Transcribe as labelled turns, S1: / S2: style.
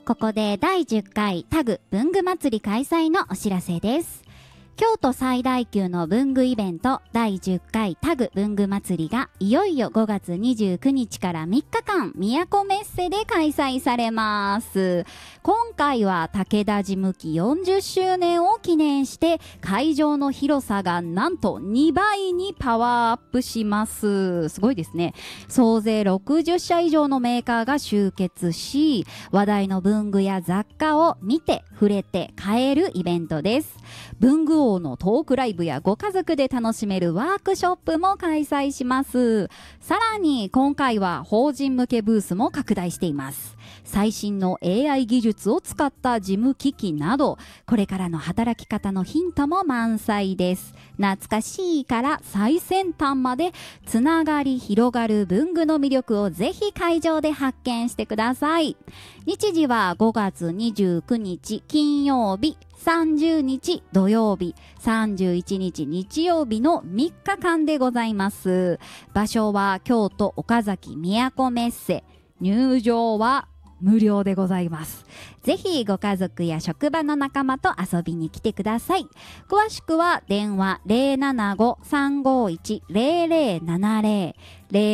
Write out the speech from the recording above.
S1: ここで第10回タグ文具祭り開催のお知らせです。京都最大級の文具イベント第10回タグ文具祭りがいよいよ5月29日から3日間都メッセで開催されます。今回は武田事務機40周年を記念して会場の広さがなんと2倍にパワーアップします。すごいですね。総勢60社以上のメーカーが集結し、話題の文具や雑貨を見て触れて買えるイベントです。文具王のトークライブやご家族で楽しめるワークショップも開催します。さらに今回は法人向けブースも拡大しています。最新の AI 技術を使った事務機器など、これからの働き方のヒントも満載です。懐かしいから最先端までつながり広がる文具の魅力をぜひ会場で発見してください。日時は5月29日金曜日、30日土曜日、31日日曜日の3日間でございます。場所は京都岡崎都メッセ。入場は無料でございます。ぜひご家族や職場の仲間と遊びに来てください。詳しくは電話 075-351-0070